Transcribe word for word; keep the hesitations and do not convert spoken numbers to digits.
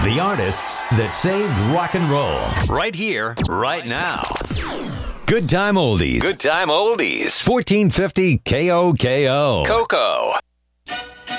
The artists that saved rock and roll. Right here, right now. Good Time Oldies. Good Time Oldies. fourteen fifty K O K O. Coco.